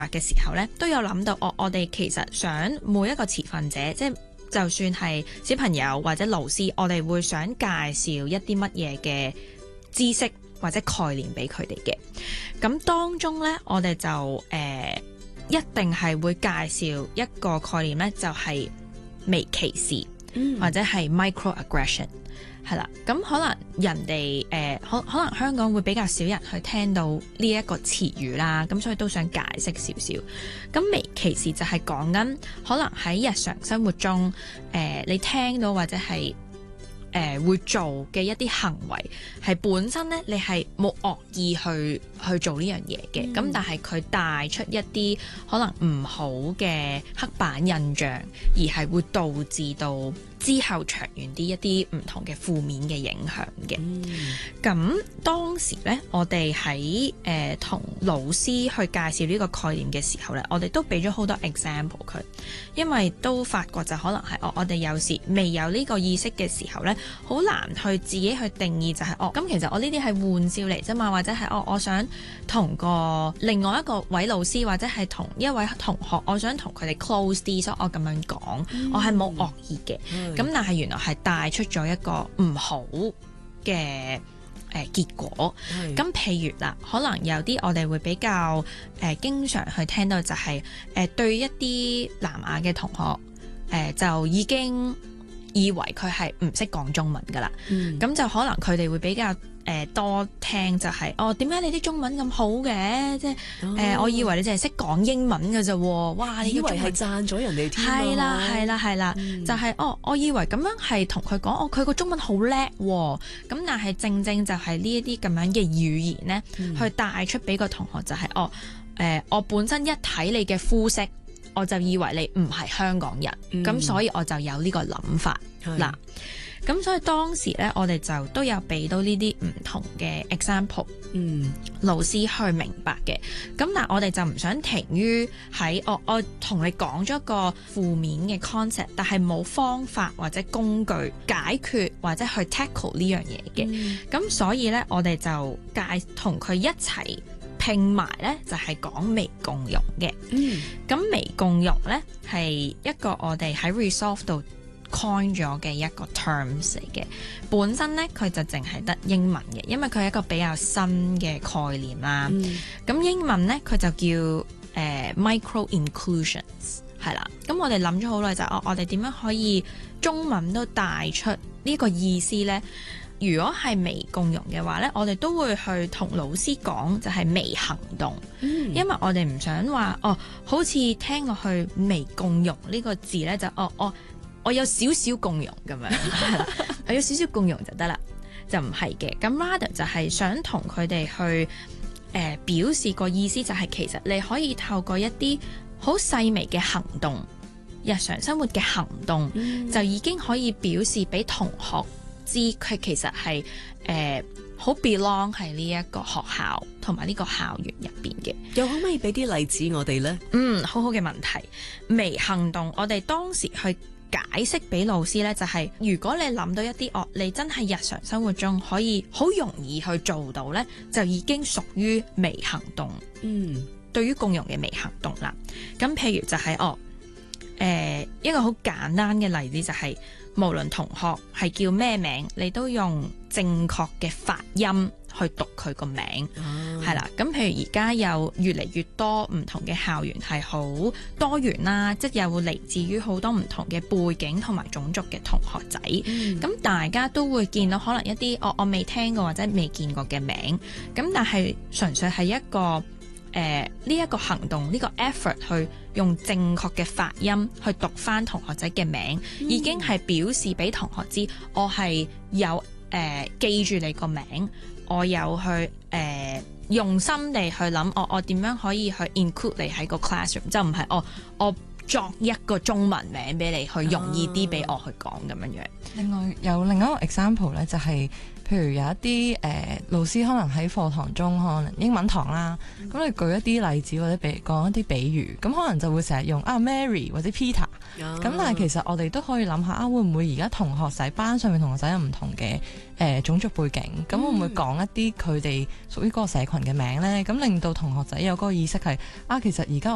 嘅時候呢，都有諗到我哋其實想每一個持份者，即係就算係小朋友或者老師，我哋會想介紹一啲乜嘢嘅知識或者概念俾佢哋嘅。咁當中呢，我哋就一定係會介紹一個概念呢，就係微歧視，或者係 microaggression。係啦，咁可能人哋可能香港會比較少人去聽到呢一個詞語啦，咁所以都想解釋少少。咁微歧視就係講緊可能喺日常生活中，你聽到或者係會做嘅一啲行為，係本身咧你係冇惡意去做呢樣嘢嘅，咁但係佢帶出一啲可能唔好嘅刻板印象，而係會導致到之後長遠啲一啲唔同嘅負面嘅影響嘅。咁當時咧，我哋喺同老師去介紹呢個概念嘅時候咧，我哋都俾咗好多 example 佢，因為都發覺就可能係我哋有時未有呢個意識嘅時候咧，好難去自己去定義就係咁其實我呢啲係玩笑嚟啫嘛，或者係我想同另外一個位老師或者係同一位同學，我想同佢哋 close 啲，所以我咁樣講，我係冇惡意嘅。咁但係原來係帶出咗一個唔好嘅結果。咁譬如啦，可能有啲我哋會比較經常去聽到就係對一啲南亞嘅同學就已經以為佢係唔識講中文噶啦。咁就可能佢哋會比較多聽就係點解你啲中文咁好嘅？即係我以為你淨係識講英文嘅啫喎，哇！你以為係讚咗人哋添啊？ 係啦，就係我以為咁樣係同佢講，佢個中文好叻喎。咁但係正正就係呢一啲咁樣嘅語言咧，去帶出俾個同學就係我本身一睇你嘅膚色，我就以為你唔係香港人，咁所以我就有呢個諗法嗱。咁所以當時咧，我哋就都有俾到呢啲唔同嘅 example，老師去明白嘅。咁但係我哋就唔想停於喺我同你講咗一個負面嘅 concept，但係冇方法或者工具解決或者去 tackle 呢樣嘢嘅。咁所以咧，我哋就同佢一齊拼埋咧，就係講微共融嘅。咁微共融咧係一個我哋喺 Resolve 度coin 咗嘅一個 terms 嚟嘅，本身咧佢就淨係得英文嘅，因為佢係一個比較新嘅概念啦。咁英文咧佢就叫micro inclusions 係啦。咁我哋諗咗好耐就我哋點樣可以中文都帶出呢個意思咧？如果係微共融嘅話咧，我哋都會去同老師講就係微行動，因為我哋唔想話好似聽落去微共融呢個字咧就我有少少共融咁樣，我有少少共融就得啦，就唔係嘅。咁 rather 就係想同佢哋去表示個意思，就係其實你可以透過一啲好細微嘅行動，日常生活嘅行動，就已經可以表示俾同學知佢其實係好 belong 喺呢一個學校同埋呢個校園入邊嘅。 又可唔可以俾啲例子我哋呢？ 好好嘅問題。微行動，我哋當時去解釋俾老師呢，就係如果你諗到一啲你真係日常生活中可以好容易去做到呢，就已經屬於微行動。對於共融嘅微行動啦。咁譬如就係一個好簡單嘅例子就係，無論同學係叫咩名，你都用正確嘅發音去讀佢個名，係啦。咁譬如而家有越嚟越多唔同嘅校園係好多元啦，即係又會嚟自於好多唔同嘅背景同埋種族嘅同學仔。咁大家都會見到可能一啲我未聽過或者未見過嘅名，咁但係純粹係一個呢一個行動，呢個 effort 去用正確嘅發音去讀翻同學仔嘅名，已經係表示俾同學知我係有記住你個名，我有去用心地去諗我點樣可以去 include 你喺個 classroom， 就唔係我作一個中文名俾你，去容易啲俾我去講咁樣樣。 另外有另一個 example 咧，就係譬如有一啲老師可能喺課堂中，可能英文堂啦，咁你舉一啲例子或者講一啲比喻，咁可能就會成日用Mary 或者 Peter，咁但係其實我哋都可以諗下會唔會而家同學仔班上面同學仔有唔同嘅種族背景，咁會唔會講一啲佢哋屬於嗰個社群嘅名呢？咁令到同學仔有嗰個意識係其實而家